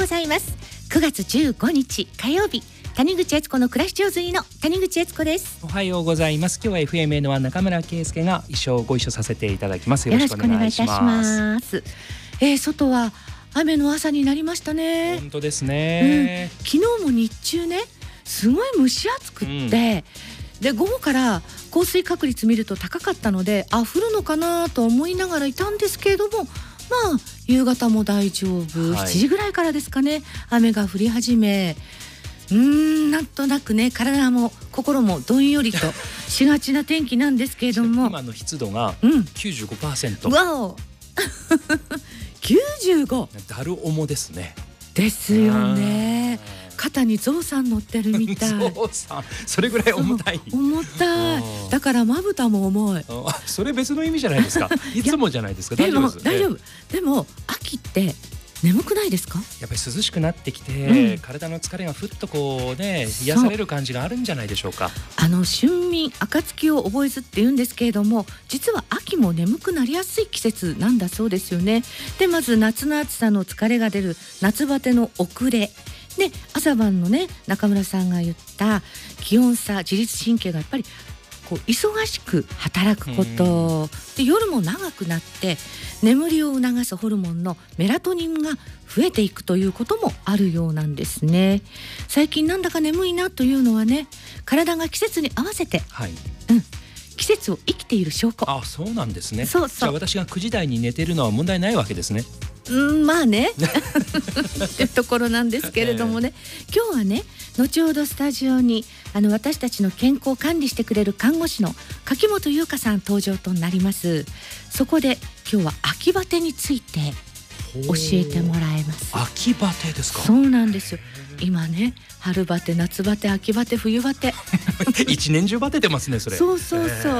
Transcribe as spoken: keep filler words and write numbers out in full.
ざいます。くがつじゅうごにち火曜日、谷口悦子の暮らし上手の谷口悦子です。 おはようございます。今日は エフエムエヌワン 中村圭介が一緒ご一緒させていただきます。よろしくお願いします。 よろしくお願いいたします。えー、外は雨の朝になりましたね。 本当ですね、 うん、昨日も日中ねすごい蒸し暑くって、うん、で午後から降水確率見ると高かったので、あ降るのかなと思いながらいたんですけれども、まあ夕方も大丈夫、はい、しちじぐらいからですかね、雨が降り始め、うーんなんとなくね体も心もどんよりとしがちな天気なんですけれども今の湿度が きゅうじゅうごパーセント、 うん、わおきゅうじゅうごだる重ですね。 ですよね。肩にゾウさん乗ってるみたい。 ゾウさんそれぐらい重たい。 重たい。だからまぶたも重い。 あそれ別の意味じゃないですか。いつもじゃないですか。大丈夫です。 大丈夫。でも秋って眠くないですか？ やっぱり涼しくなってきて、うん、体の疲れがふっとこうね癒される感じがあるんじゃないでしょうか。 あの春眠暁を覚えずって言うんですけれども、実は秋も眠くなりやすい季節なんだそうですよね。でまず夏の暑さの疲れが出る夏バテの遅れで、朝晩のね中村さんが言った気温差、自律神経がやっぱりこう忙しく働くことで、夜も長くなって眠りを促すホルモンのメラトニンが増えていくということもあるようなんですね。最近なんだか眠いなというのはね、体が季節に合わせて、はいうん、季節を生きている証拠。 あ、そうなんですね。 そうそう。 じゃあ私がくじ台に寝てるのは問題ないわけですね。 うんまあねってところなんですけれどもね、えー、今日はね後ほどスタジオにあの私たちの健康を管理してくれる看護師の柿本優香さん登場となります。そこで今日は秋バテについて教えてもらいます。 秋バテですか？ そうなんですよ。今ね春バテ、夏バテ、秋バテ、冬バテ一年中バテてますねそれ。 そうそうそう、